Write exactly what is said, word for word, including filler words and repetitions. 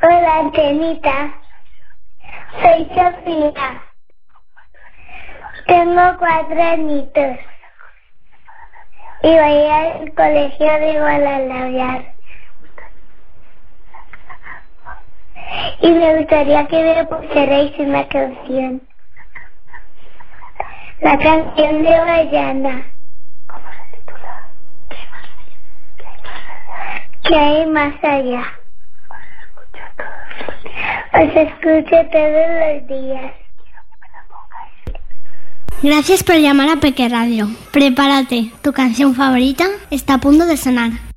Hola, Antenita. Soy Sofía. Tengo cuatro añitos. Y voy al colegio de Guadalajara. Y me gustaría que me pusierais una canción. La canción de Bayana. ¿Cómo se titula? ¿Qué hay más allá? Os escucho todos los días. Os escucho todos los días. Gracias por llamar a Peque Radio. Prepárate, tu canción favorita está a punto de sonar.